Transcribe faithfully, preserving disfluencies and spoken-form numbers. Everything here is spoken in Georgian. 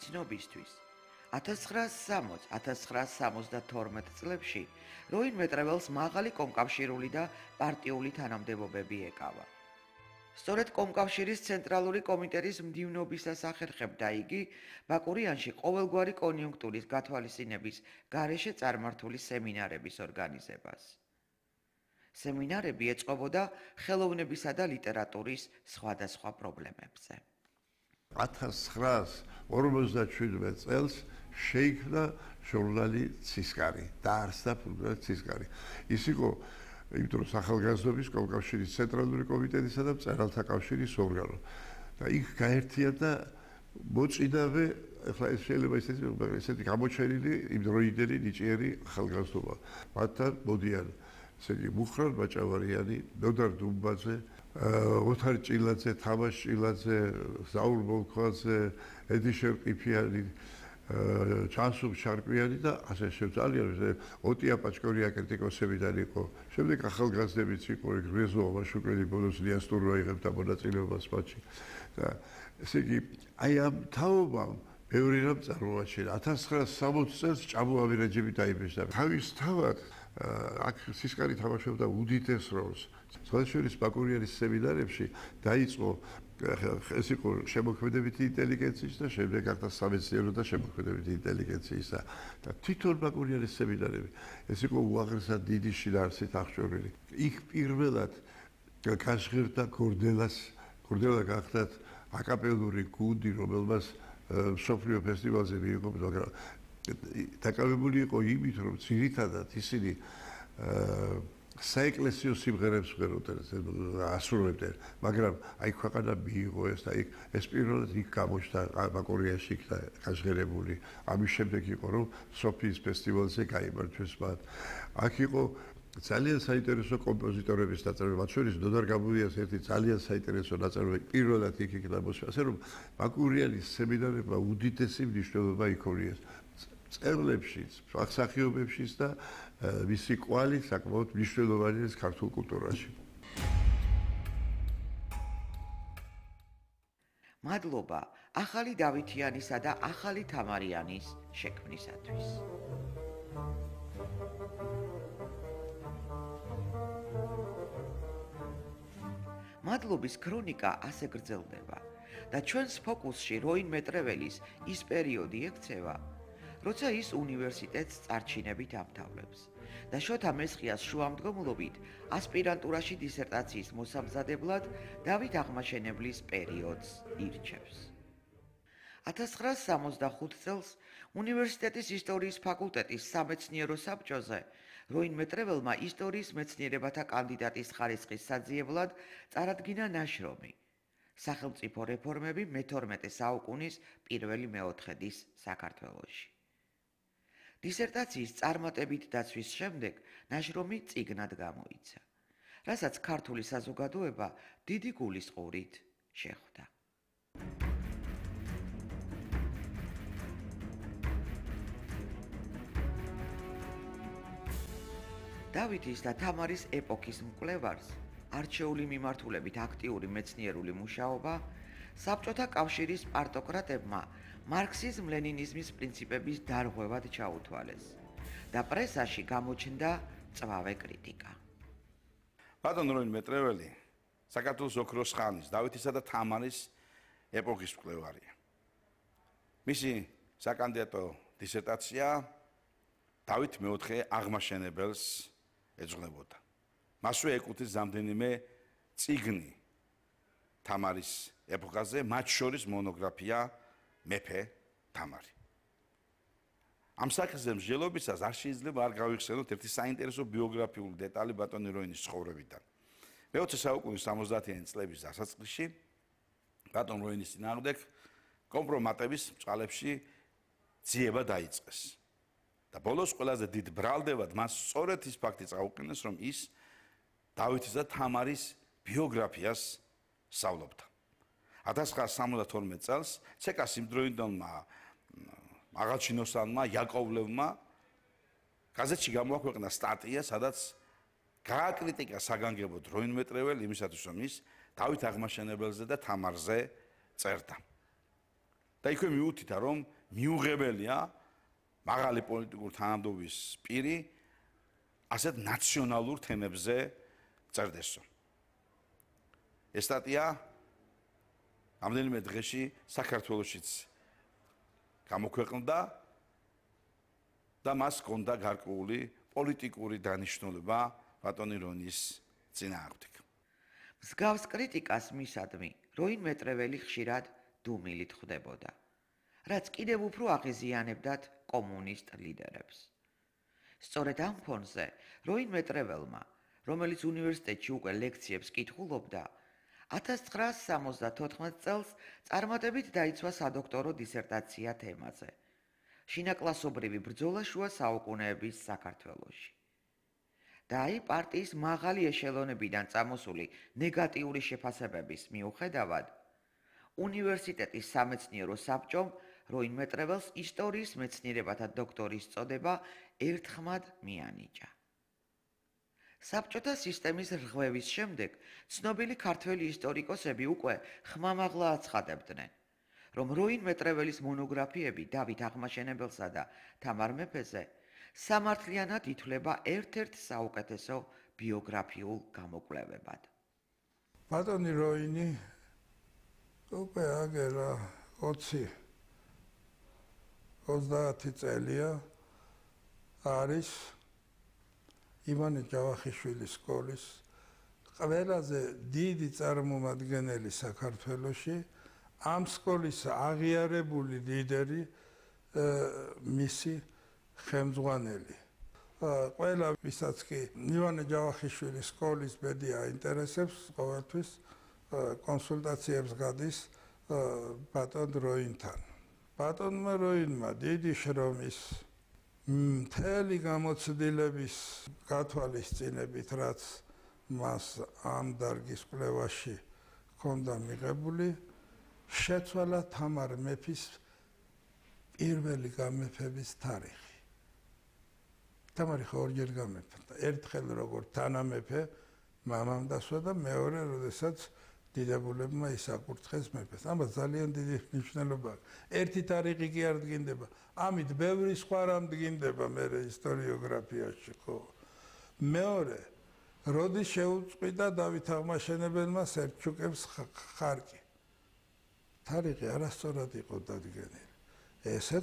ცნობისთვის. ათას ცხრაასი ათას ცხრაასი სამოცდათორმეტ წლებში როინ მეტრეველს მაღალი კომკავშირული და პარტიული თანამდებობები ეკავა. სწორედ კომკავშირის ცენტრალური კომიტეტის მდივნობის სახერხებდა იგი ბაკურიანში ყოველგვარი კონიუნქტურის გათვალისწინების გარეშე წარმართული სემინარების ორგანიზებას. სემინარები ეწყობოდა ხელოვნებისა და ლიტერატურის სხვადასხვა პრობლემებზე. ათას ცხრაასი ორმოცდაშვიდმეტ წელს შეიქმნა ჟურნალი ცისკარი, დაარსდა ჟურნალი ცისკარი. ის იყო იმიტომ რომ ახალგაზრდობის კომკავშირის ცენტრალური კომიტეტისა და მწერალთა კავშირის ორგანო. და იქ გაერთიანდა მოწინავე, ახლა ეს შეიძლება ესეთი გამოჩენილი იმდროინდელი ნიჭიერი ახალგაზრდობა. მათთან მოდიან ესეთი მუხრან მაჭავარიანი, ნოდარ დუმბაძე, ოთარ ჭილაძე, თამაშ ჭილაძე, ზაურ მოლქვაძე, ედი შერყიფიანი, ჩანსუბ შარკვიანი და ასე შევძალიან. ოტია პაჭკორია კრიტიკოსებიდან იყო. შემდეგ ახალგაზრდებიც იყო, რეზო ამაშუკველი ბოლოს ლიასტურვა იღებდა მონაწილეობას მათში. და ესე იგი, აი ამ თაობამ ბევრი რამ წარმოაჩინა. ათას ცხრაასი სამოცდ წელს ჭაბუავი რეჯიმი დაიბეჭდა. თავის თავად აქ ცისკარი თამაშობდა უდიდეს როლს. სხვადასხვა ბაკურიანის სემინარებში დაიწყო ეს იყო შემოქმედებითი ინტელიგენციის და შემდეგ გახდა სამეცნიერო და შემოქმედებითი ინტელიგენციისა. და თვითონ ბაკურიანის სემინარები ეს იყო უაღრესად დიდი შინაარსით აღჭურვილი. იქ პირველად გაშღერდა გორდელას, გორდელა გახდათ აკაპელური გუნდი, რომელმაც მსოფლიო ფესტივალზე მიიღო, მაგრამ დაკავებული იყო იმით, რომ ძირითადად ისინი საეკლესიო სიმღერებს ვღეროდნენ, ასრულებდნენ, მაგრამ აი ქვეყანა მიიღო ეს და იქ ეს პირველად იქ გამოჩნდა ბაკურიაში იქნა გაშღერებული. ამის შემდეგ იყო რომ სოფიის ფესტივალზე გაიმართვეს მათ. აქ იყო ძალიან საინტერესო კომპოზიტორების ნაწარმოები, მათ შორის ნოდარ გამუიას ერთი ძალიან საინტერესო ნაწარმოები პირველად იქ იქნა მოსვა, ასე რომ ბაკურიანის სემინარებმა უდიდესი მნიშვნელობა იქონიეს წევრებშიც, მსახიობებშიც და მისი კვალი საკმაოდ მნიშვნელოვანია ქართულ კულტურაში. მადლობა ახალი დავითიანისა და ახალი თამარიანის შექმნისათვის. მადლობის ქრონიკა ასე გრძელდება და ჩვენს ფოკუსში როინ მეტრეველის ის პერიოდი ექცევა, როცა ის უნივერსიტეტს წარჩინებით ამთავრებს და შოთა მესხიას შუამდგომლობით ასპირანტურაში დისერტაციის მოსამზადებლად დავით აღმაშენებლის პერიოდს ირჩევს. ათას ცხრაასი სამოცდახუთ წელს უნივერსიტეტის ისტორიის ფაკულტეტის სამეცნიერო საბჭოზე როინ მეტრეველმა ისტორიის მეცნიერებათა კანდიდატის ხარისხის საძიებლად წარადგინა ნაშრომი სახელმწიფო რეფორმები მეთორმეტე საუკუნის პირველი მეოთხედის საქართველოში. დისერტაციის წარმატებით დაცვის შემდეგ ნაშრომი წიგნად გამოიცა, რასაც ქართული საზოგადოება დიდი გულისწყურით შეხვდა. დავითის და თამარის ეპოქის მკვლევარს არჩეული მიმართულებით აქტიური მეცნიერული მუშაობა საბჭოთა კავშირის პარტოკრატებმა მარქსიზმ-ლენინიზმის პრინციპების დარღვევად ჩაუთვალეს და პრესაში გამოჩნდა წვავე კრიტიკა. ბატონ როინ მეტრეველი საქართველოს ოქროს ხანის, დავითისა და თამარის ეპოქის მკვლევარია. მისი საკანდიდატო დისერტაცია დავით მეოთხე აღმაშენებელს ეძღვნებოდა. მასვე ეკუთვნის რამდენიმე წიგნი თამარის ეპოქაზე, მათ შორის მონოგრაფია მეფე თამარი. ამ საკითხზე მსჯელობისას არ შეიძლება არ გავიხსენოთ ერთი საინტერესო ბიოგრაფიული დეტალი ბატონი როინის ცხოვრებიდან. მეოცე საუკუნის სამოცდაათიანი წლების დასაწყისში ბატონ როინის წინააღმდეგ კომპრომატების წყალებში ძიება დაიწყეს. და ბოლოს ყველაზე დიდ ბრალდებად მას სწორედ ის ფაქტი წაუყენეს, რომ ის დავითის და თამარის ბიოგრაფიას სწავლობდა. ათას ცხრაასი სამოცდათორმეტ წელს ცეკას იმდროინდელმა აღაჩინოსანმა იაკოვლევმა გაზეთში გამოაქვეყნა სტატია, სადაც გააკრიტიკა საგანგებოდ როინ მეტრეველი იმისათვის, რომ ის დავით აღმაშენებელზე და თამარზე წერდა. და იქვე მიუთითა, რომ მიუღებელია მაღალი პოლიტიკური თანამდებობის პირი ასეთ ნაციონალურ თემებზე წერდესო. ეს სტატია ამდენიმე დღეში საქართველოშიც გამოქვეყნდა და მას ჰქონდა გარკვეული პოლიტიკური დანიშნულება ბატონი როინის წინააღმდეგ. მსგავს კრიტიკას მისადმი როინ მეტრეველი ხშირად დუმილით ხვდებოდა, რაც კიდევ უფრო აღიზიანებდათ კომუნისტ ლიდერებს. სწორედ ამ ფონზე როინ მეტრეველმა, რომელიც უნივერსიტეტში უკვე ლექციებს კითხულობდა, ათას ცხრაას სამოცდათოთხმეტ წელს წარმატებით დაიცვა სადოქტორო დისერტაცია თემაზე. შინაკლასობრივი ბრძოლა შუა საუკუნეების საქართველოში. და აი პარტიის მაღალი ეშელონებიდან წამოსული ნეგატიური შეფასებების მიუხედავად, უნივერსიტეტის სამეცნიერო საბჭომ როინ მეტრეველს ისტორიის მეცნიერებათა დოქტორის წოდება ერთხმად მიანიჭა. საბჭოთა სისტემის რღვევის შემდეგ ცნობილი ქართველი ისტორიკოსები უკვე ხმამაღლა აცხადებდნენ, რომ როინ მეტრეველის მონოგრაფიები დავით აღმაშენებელსა და თამარ მეფეზე სამართლიანად ითვლება ერთ-ერთ საუკეთესო ბიოგრაფიულ გამოკვლევებად. ბატონი როინი უკვე აგერა ოცი ოცდაათი წელია არის ივანე ჯავახიშვილის სკოლის ყველაზე დიდი წარმომადგენელი საქართველოში, ამ სკოლის აღიარებული ლიდერი, მისი ხელმძღვანელი. ყველა ვისაც კი ივანე ჯავახიშვილის სკოლის ბედი აინტერესებს, ყოველთვის კონსულტაციებს გადის ბატონ როინთან. ბატონმა როინმა დიდი შრომის მთელი გამოცდილების გათვალისწინებით, რაც მას ამ დარგის კვლევაში ჰქონდა მიღებული, შეცვალა თამარ მეფის პირველი გამეფების თარიღი. თამარი ხო ორჯერ გამეფდა. ერთხელ როგორც თანამეფე მამამ დასვა და მეორე, როდესაც დიდებულებმა ისაკურთხეს მეფეს. ამას ძალიან დიდი მნიშვნელობა აქვს. ერთი თარიღი კი არ დგინდება. ამით ბევრი სხვა რამ დგინდება მე ისტორიოგრაფიაში, ხო. მეორე, როდის შეუწყვიტა დავით აღმაშენებელმა სელჩუკებს ხარკი. თარიღი არასწორად იყო დადგენილი. ესეც